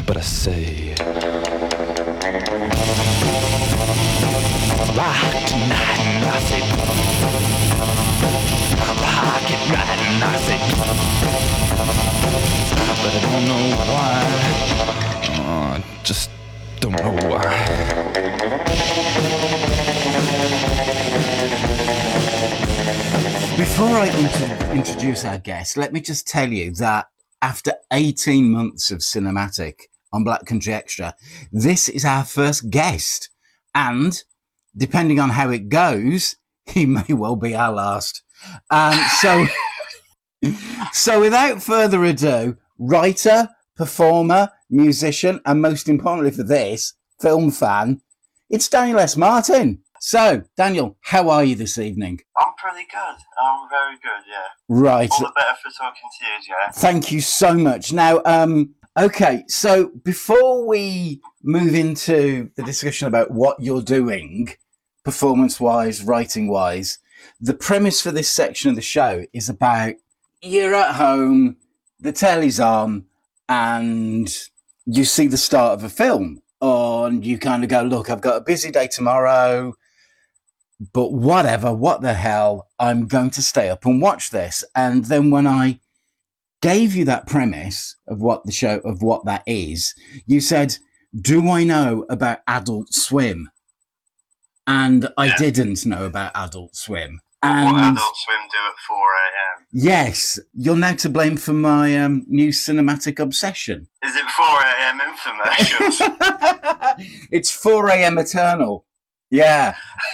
but I say, rock tonight, and I say, rock it right, and I say, but I don't know why. I just don't know why. Before I introduce our guest, let me just tell you that after 18 months of cinematic on Black Country Extra, this is our first guest. And depending on how it goes, he may well be our last. So without further ado, writer, performer, musician, and most importantly for this, film fan, it's Daniel S. Martin. So, Daniel, how are you this evening? I'm pretty good. I'm very good, yeah. Right. All the better for talking to you, yeah. Thank you so much. Now, okay, so before we move into the discussion about what you're doing, performance-wise, writing-wise, the premise for this section of the show is about you're at home, the telly's on, and you see the start of a film, and you kind of go, look, I've got a busy day tomorrow, but whatever, what the hell, I'm going to stay up and watch this. And then when I gave you that premise of what the show, of what that is, you said, do I know about Adult Swim? And I didn't know about Adult Swim. And what Adult Swim do at 4 a.m. Yes, you're now to blame for my new cinematic obsession. Is it 4 a.m. infomercials? It's 4 a.m. Eternal. Yeah.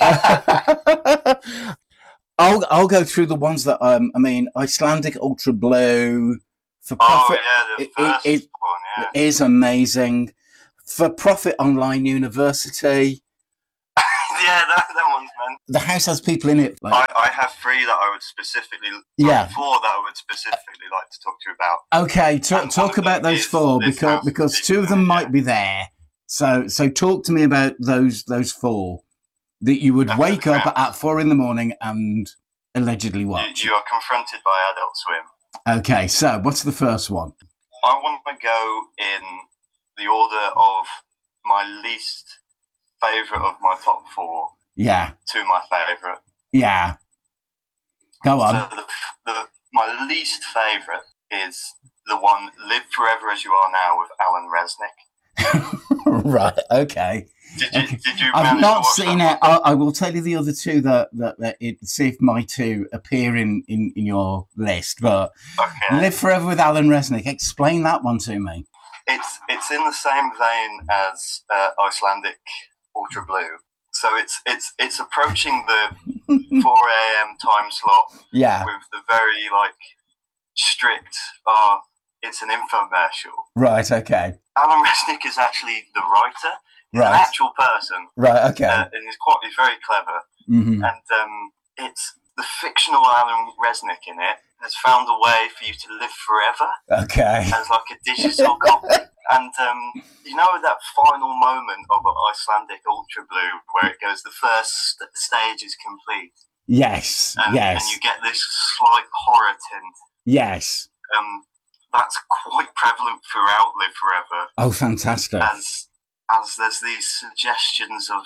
I'll go through the ones that I mean, Icelandic Ultra Blue. For Profit, the first one, yeah. It is amazing. For Profit Online University. Yeah, that one's meant. The house has people in it. Like, I have 3 that I would specifically, 4 that I would specifically like to talk to you about. Okay, talk about those 4 because 2 of them might be there. So talk to me about those 4 that you would wake up at 4 a.m. and allegedly watch. You are confronted by Adult Swim. Okay, so what's the first one? I want to go in the order of my least favourite of my top 4. Yeah. To my favourite. Yeah. Go on. So my least favourite is the one Live Forever As You Are Now with Alan Resnick. Right, okay. Did you I've not seen it. I will tell you the other 2 that see if my 2 appear in your list. But okay. Live Forever with Alan Resnick. Explain that one to me. It's in the same vein as Icelandic Ultra Blue. So it's approaching the 4 a.m. time slot. Yeah. With the very strict. It's an infomercial. Right. Okay. Alan Resnick is actually the writer. He's an actual person. Right, okay. And he's very clever. Mm-hmm. And it's the fictional Alan Resnick in it has found a way for you to live forever. Okay. As like a digital copy. And you know that final moment of Icelandic Ultra Blue where it goes, the first stage is complete. Yes, yes. And you get this slight horror tint. Yes. That's quite prevalent throughout Live Forever. Oh, fantastic. As there's these suggestions of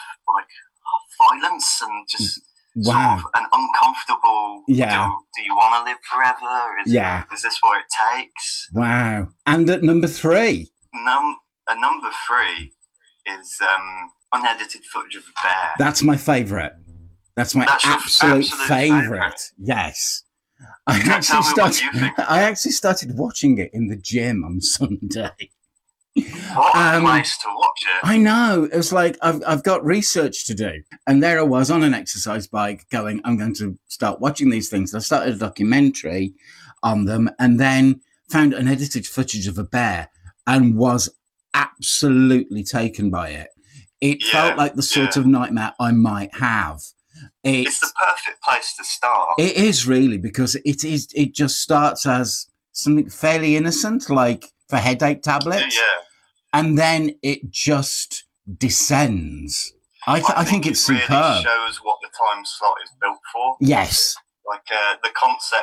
violence and just sort of an uncomfortable. Yeah. Do you want to live forever? Is this what it takes? Wow. And at number 3. Number 3 is unedited footage of a bear. That's my favourite. That's my absolute favourite. Yes. I actually started watching it in the gym on Sunday. What a place to watch it. I know. It was like, I've got research to do. And there I was on an exercise bike going, I'm going to start watching these things. I started a documentary on them and then found unedited footage of a bear and was absolutely taken by it. It felt like the sort of nightmare I might have. It's the perfect place to start. It is really, because it just starts as something fairly innocent, like for headache tablets. Yeah. And then it just descends. I think it's superb. Really shows what the time slot is built for. Yes. Like the concept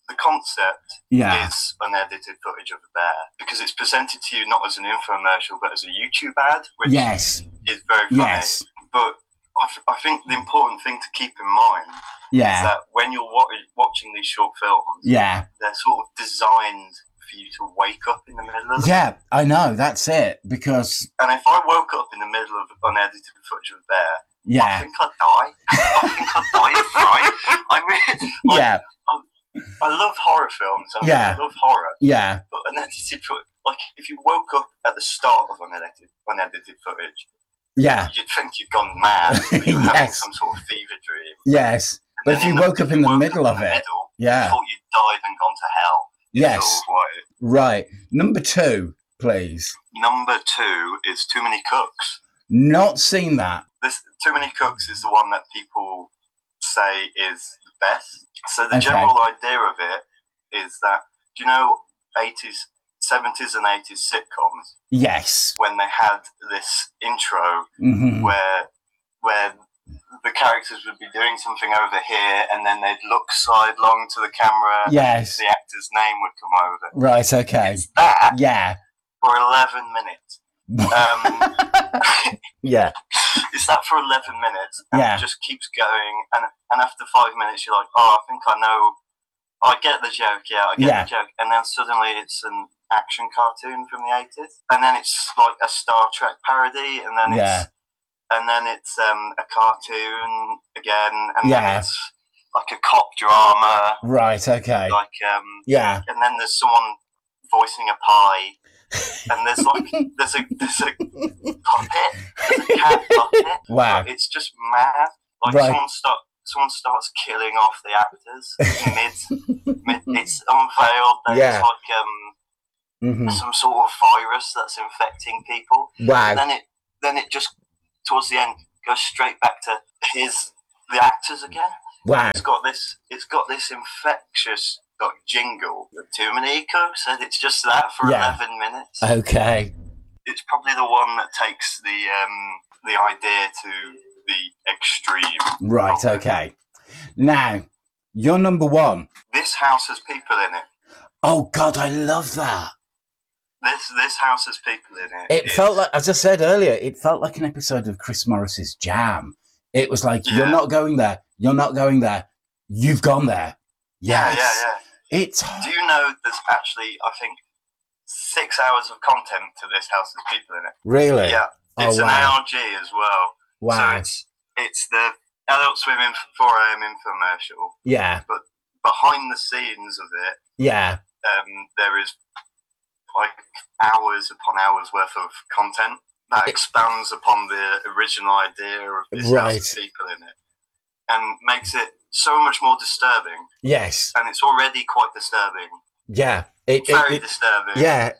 the concept Yeah. is unedited footage of a bear because it's presented to you not as an infomercial but as a YouTube ad, which Yes. is very funny. Yes. But I think the important thing to keep in mind is Yeah. that when you're watching these short films, Yeah. they're sort of designed for you to wake up in the middle of them. Yeah, I know. That's it. Because, And if I woke up in the middle of unedited footage of a bear, I yeah. think I'd die. I think I'd die of fright. I mean, Yeah. I love horror films. I Yeah. love horror. Yeah. But unedited footage, like if you woke up at the start of unedited footage, Yeah. you'd think you'd gone mad. You were having Yes. some sort of fever dream. Yes. But if you woke up in the middle of it, you yeah. thought you'd died and gone to hell. Yes. Sort of way. Right. Number 2, please. Number 2 is Too Many Cooks. Not seen that. This Too Many Cooks is the one that people say is the best. So the Okay. general idea of it is that, do you know 70s and 80s sitcoms Yes. when they had this intro Mm-hmm. where the characters would be doing something over here and then they'd look sidelong to the camera Yes. and the actor's name would come over. Right, okay. It's that Yeah. for 11 minutes. Yeah. It's that for 11 minutes and Yeah. it just keeps going and after 5 minutes you're like, oh, I think I know, I get the joke, I get the joke, and then suddenly it's an action cartoon from the 80s and then it's like a Star Trek parody and then it's a cartoon again and then it's like a cop drama, Right, okay. like Yeah. and then there's someone voicing a pie and there's a puppet, there's a cat puppet. Wow. It's just mad. Like Right. someone starts killing off the actors mid it's unveiled. There's like some sort of virus that's infecting people. Wow. And then it just towards the end goes straight back to the actors again. Wow. It's got this infectious like jingle. Too Many Cooks, and it's just that for 11 minutes. Okay. It's probably the one that takes the idea to the extreme. Right, okay. Now, you're number 1. This house has people in it. Oh, God, I love that. This house has people in it. It felt like, as I said earlier, it felt like an episode of Chris Morris's Jam. It was like, you're not going there. You're not going there. You've gone there. Yes. Yeah. It's... Do you know there's actually, I think, 6 hours of content to This House Has People in it? Really? Yeah. It's an ARG as well. Wow. So it's the Adult Swim 4am infomercial. Yeah. But behind the scenes of it, there is like hours upon hours worth of content that expands upon the original idea of This House Has People in it and makes it so much more disturbing. Yes. And it's already quite disturbing. Yeah. Very disturbing. Yeah.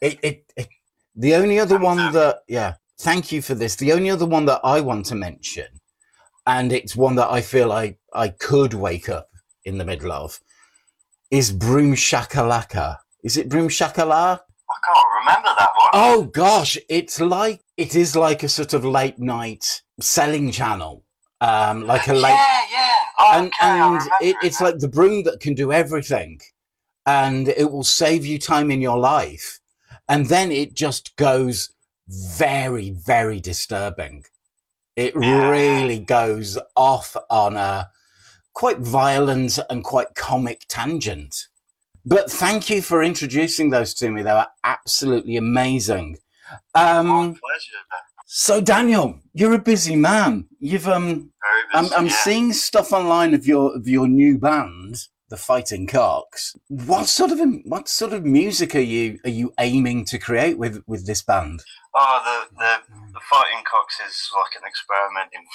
The only other one that, thank you for this. The only other one that I want to mention, and it's one that I feel I could wake up in the middle of, is Broom Shakalaka. Is it Broom Shakalaka? I can't remember that one. Oh gosh, it is like a sort of late night selling channel. Like a late Oh, and it's like the broom that can do everything, and it will save you time in your life, and then it just goes very, very disturbing. It really goes off on a quite violent and quite comic tangent. But thank you for introducing those to me. They were absolutely amazing. My pleasure. So Daniel, you're a busy man. You've Very busy, I'm seeing stuff online of your new band, the Fighting Cocks. What sort of music are you aiming to create with this band? Oh, the Fighting Cocks is like an experiment in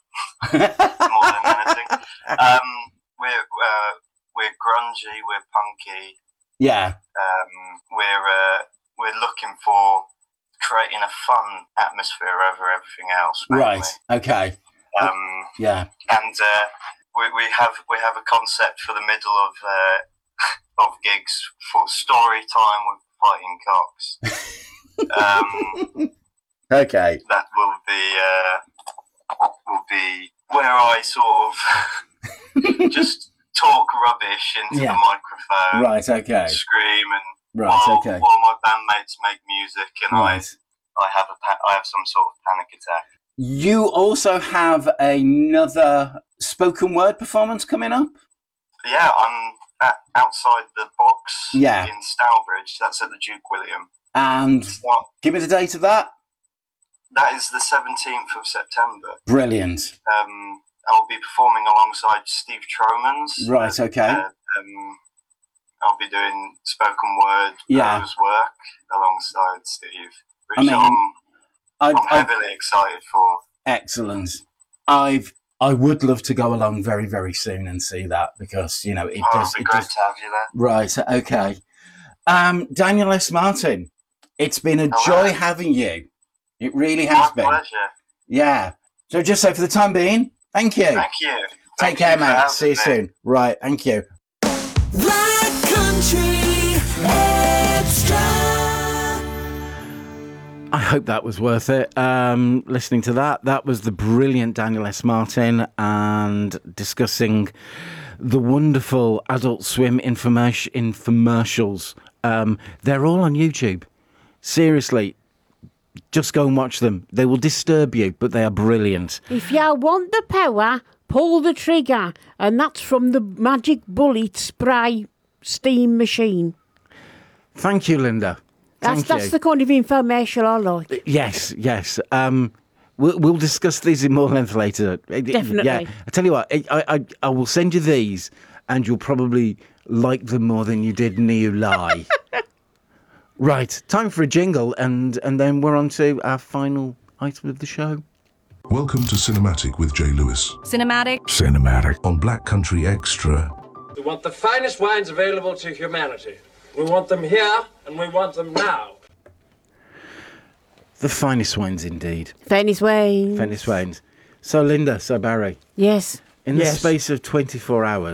fun more than anything. We're grungy, we're punky. Yeah. We're looking for creating a fun atmosphere over everything else. Mainly. Right. Okay. Yeah. And we have a concept for the middle of gigs for story time with Fighting Cocks. Okay. That will be where I sort of talk rubbish into the microphone. Right, okay. Scream and okay. while my bandmates make music and Right. I have some sort of panic attack. You also have another spoken word performance coming up? Yeah, I'm outside the box in Stourbridge. That's at the Duke William. And give me the date of that. That is the 17th of September. Brilliant. I'll be performing alongside Steve Tromans. Right, okay. I'll be doing spoken word prose work alongside Steve, which I'm heavily excited for. Excellent. I would love to go along very, very soon and see that because, you know, it does. It'd be great to have you there. Right, okay. Daniel S. Martin, it's been a joy having you. It really has been. My pleasure. Yeah. So just so for the time being, thank you. Thank you. Take care, mate. See you soon. Right, thank you. Black Country Extra. I hope that was worth it. Listening to that was the brilliant Daniel S. Martin and discussing the wonderful Adult Swim infomercials. They're all on YouTube. Seriously, just go and watch them. They will disturb you, but they are brilliant. If you want the power, pull the trigger. And that's from the Magic Bullet spray steam machine. Thank you, Linda. That's the kind of information I like. Yes. We'll discuss these in more length later. Definitely. Yeah. I tell you what, I will send you these, and you'll probably like them more than you did New Lie. Right, time for a jingle, and then we're on to our final item of the show. Welcome to Cinematic with Jay Lewis. Cinematic. On Black Country Extra. We want the finest wines available to humanity. We want them here, and we want them now. The finest wines, indeed. Finest wines. So, Linda, Barry. Yes. In the space of 24 hours,